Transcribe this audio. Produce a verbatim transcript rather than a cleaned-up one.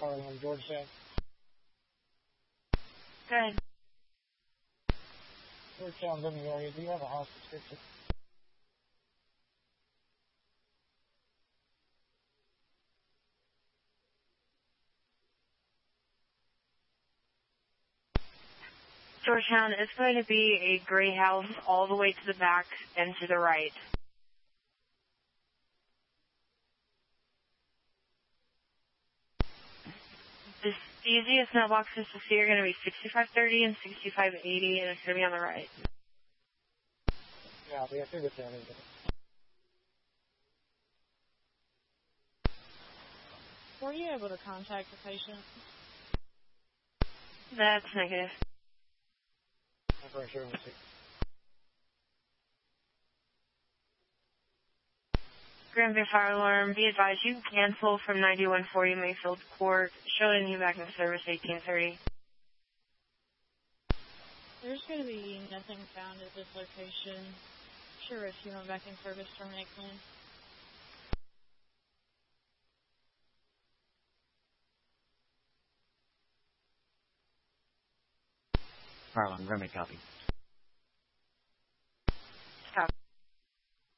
Harlem, Georgetown. Good. Georgetown's in the area. Do you have a house description? Georgetown is going to be a gray house all the way to the back and to the right. The easiest mailboxes to see are going to be sixty-five thirty and sixty-five eighty, and it's going to be on the right. Yeah, we have to get down into it. Were you able to contact the patient? That's negative. I'm pretty sure we'll see. Granby Fire Alarm, be advised you can cancel from ninety-one forty Mayfield Court, showing you back in service eighteen thirty. There's going to be nothing found at this location. Sure, if you went back in service, terminate claim. Fire Alarm, Granby copy.